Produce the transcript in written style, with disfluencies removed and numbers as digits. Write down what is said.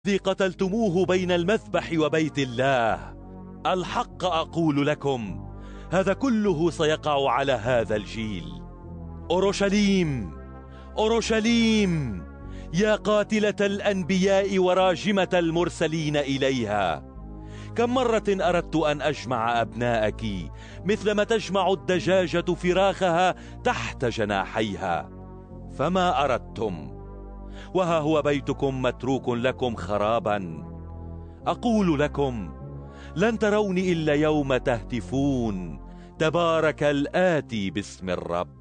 الذي قتلتموه بين المذبح وبيت الله. الحق أقول لكم، هذا كله سيقع على هذا الجيل. أورشليم أورشليم، يا قاتلة الأنبياء وراجمة المرسلين إليها، كم مرة أردت أن أجمع أبناءك مثلما تجمع الدجاجة فراخها تحت جناحيها، فما أردتم، وها هو بيتكم متروك لكم خرابا. أقول لكم، لن تروني إلا يوم تهتفون تبارك الآتي باسم الرب.